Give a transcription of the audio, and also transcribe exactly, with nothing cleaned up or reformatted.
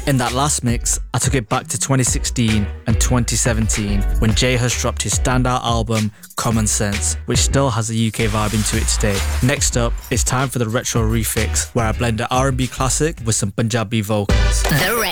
In that last mix, I took it back to twenty sixteen and twenty seventeen when J Hus dropped his standout album, Common Sense, which still has a U K vibe into it today. Next up, it's time for the Retro Refix, where I blend an R and B classic with some Punjabi vocals. The